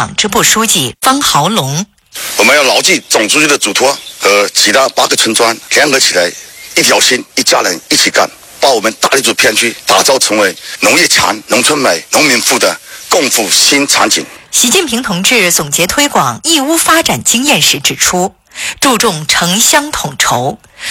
党支部书记方豪龙。 我们要牢记总书记的嘱托和其他8个村庄联合起来，一条心，一家人，一起干，把我们大坜组片区打造成为农业强、农村美、农民富的共富新场景。 习近平同志总结推广义乌发展经验时指出，注重城乡统筹，